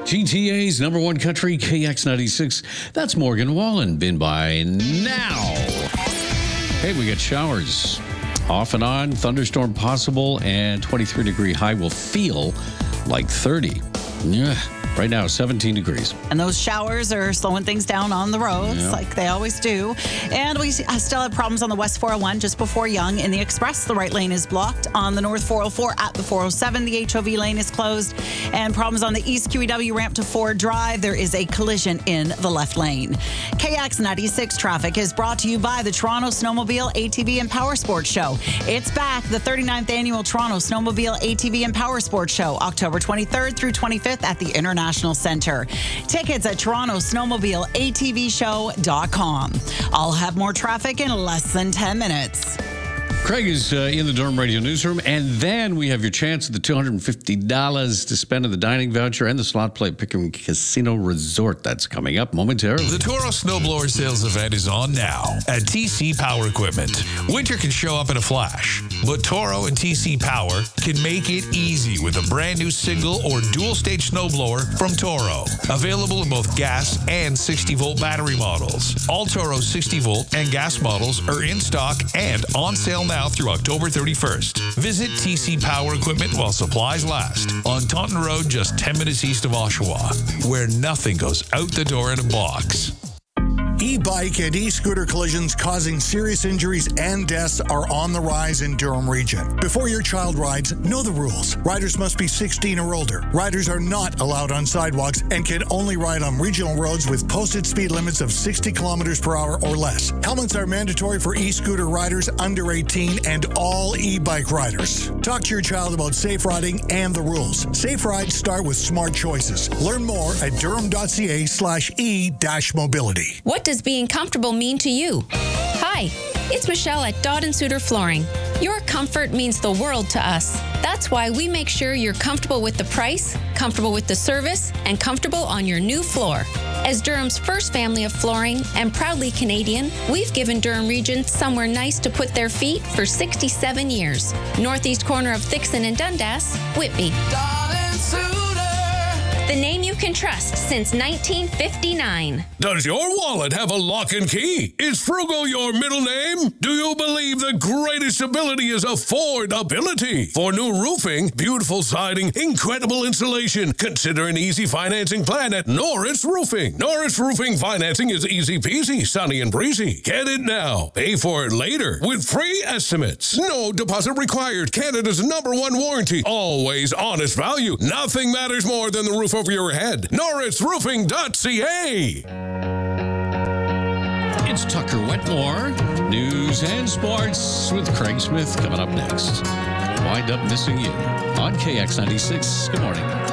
GTA's number one country, KX96. That's Morgan Wallen. Been by now. Hey, we got showers off and on, thunderstorm possible, and 23-degree high will feel like 30. Yeah. Right now, 17 degrees. And those showers are slowing things down on the roads like they always do. And we still have problems on the West 401 just before Yonge. In the Express, the right lane is blocked. On the North 404 at the 407, the HOV lane is closed. And problems on the East QEW ramp to Ford Drive. There is a collision in the left lane. KX96 traffic is brought to you by the Toronto Snowmobile, ATV, and Power Sports Show. It's back, the 39th annual Toronto Snowmobile, ATV, and Power Sports Show, October 23rd through 25th at the International Center. Tickets at TorontoSnowmobileATVShow.com. I'll have more traffic in less than 10 minutes. Craig is in the Durham Radio Newsroom, and then we have your chance at the $250 to spend on the dining voucher and the slot play at Pickering Casino Resort. That's coming up momentarily. The Toro Snowblower sales event is on now at TC Power Equipment. Winter can show up in a flash, but Toro and TC Power can make it easy with a brand new single or dual stage snowblower from Toro. Available in both gas and 60-volt battery models. All Toro 60-volt and gas models are in stock and on sale now through October 31st. Visit TC Power Equipment while supplies last on Taunton Road, just 10 minutes east of Oshawa, where nothing goes out the door in a box. E-bike and e-scooter collisions causing serious injuries and deaths are on the rise in Durham region. Before your child rides, know the rules. Riders must be 16 or older. Riders are not allowed on sidewalks and can only ride on regional roads with posted speed limits of 60 kilometers per hour or less. Helmets are mandatory for e-scooter riders under 18 and all e-bike riders. Talk to your child about safe riding and the rules. Safe rides start with smart choices. Learn more at durham.ca/e-mobility. What does being comfortable mean to you? Hi, it's Michelle at Dodd & Suter Flooring. Your comfort means the world to us. That's why we make sure you're comfortable with the price, comfortable with the service, and comfortable on your new floor. As Durham's first family of flooring and proudly Canadian, we've given Durham Region somewhere nice to put their feet for 67 years. Northeast corner of Thixon and Dundas, Whitby. Dodd & Suter. The name you can trust since 1959. Does your wallet have a lock and key? Is Frugal your middle name? Do you believe the greatest ability is affordability? For new roofing, beautiful siding, incredible insulation, consider an easy financing plan at Norris Roofing. Norris Roofing financing is easy peasy, sunny and breezy. Get it now. Pay for it later with free estimates. No deposit required. Canada's #1 warranty. Always honest value. Nothing matters more than the roof over your head. NorrisRoofing.ca. It's Tucker Wetmore. News and sports with Craig Smith coming up next. Wind up missing you on KX96. Good morning.